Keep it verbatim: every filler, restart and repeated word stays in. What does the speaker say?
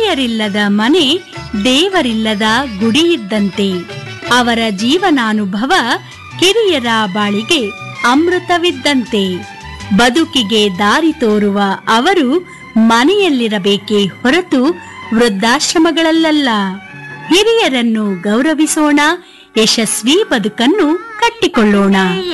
ಹಿರಿಯರಿಲ್ಲದ ಮನೆ ದೇವರಿಲ್ಲದ ಗುಡಿ ಇದ್ದಂತೆ. ಅವರ ಜೀವನಾನುಭವ ಕಿರಿಯರ ಬಾಳಿಗೆ ಅಮೃತವಿದ್ದಂತೆ. ಬದುಕಿಗೆ ದಾರಿ ತೋರುವ ಅವರು ಮನೆಯಲ್ಲಿರಬೇಕೇ ಹೊರತು ವೃದ್ಧಾಶ್ರಮಗಳಲ್ಲ. ಹಿರಿಯರನ್ನು ಗೌರವಿಸೋಣ, ಯಶಸ್ವಿ ಬದುಕನ್ನು ಕಟ್ಟಿಕೊಳ್ಳೋಣ.